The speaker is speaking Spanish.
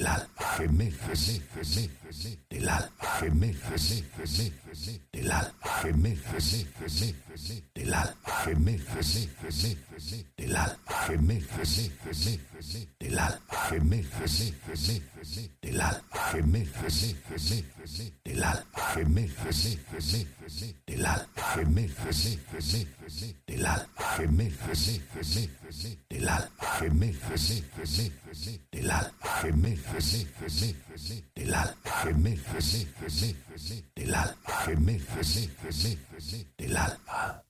del alma, gemelas del alma, gemelas del alma, gemelas del alma, gemelas del alma, gemelas del alma, gemelas del alma, gemelas del alma, gemelas del alma, gemelas del alma, gemelas del alma, gemelas del alma, gemelas del alma, gemelas del alma, gemelas del alma.